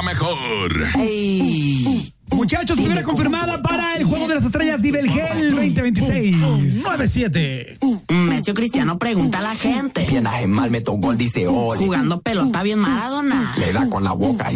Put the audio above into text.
la mejor. Ey. Muchachos, primera confirmada para el Juego de las Estrellas Nivel 2026. 9-7. Messi o Cristiano pregunta a la gente. Bien mal, meto gol, dice Oli. Jugando pelota bien Maradona. Le da con la boca.